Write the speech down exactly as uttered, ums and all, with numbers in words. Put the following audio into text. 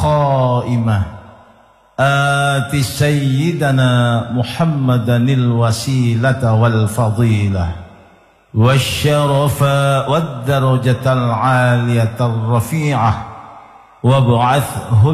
القائمة آت سيدنا محمدا الوسيلة والفضيلة والشرف والدرجة العالية الرفيعة وابعثه